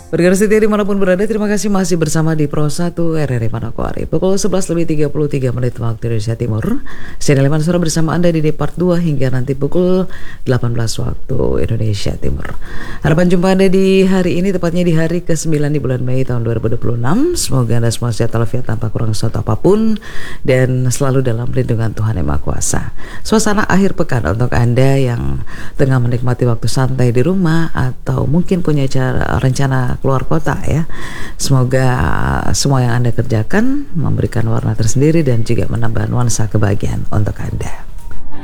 Bergaris setia dimanapun berada, terima kasih masih bersama di Pro 1 RRI Manokwari. Pukul 11:33 waktu Indonesia Timur. Channel Leman Suara bersama Anda di Part 2 hingga nanti pukul 18 waktu Indonesia Timur. Harapan jumpa Anda di hari ini, tepatnya di hari ke-9 di bulan Mei tahun 2026. Semoga Anda semua sehat walafiat tanpa kurang suatu apapun dan selalu dalam lindungan Tuhan Yang Maha Kuasa. Suasana akhir pekan untuk Anda yang tengah menikmati waktu santai di rumah atau mungkin punya rencana keluar kota ya. Semoga semua yang Anda kerjakan memberikan warna tersendiri dan juga menambah nuansa kebahagiaan untuk Anda.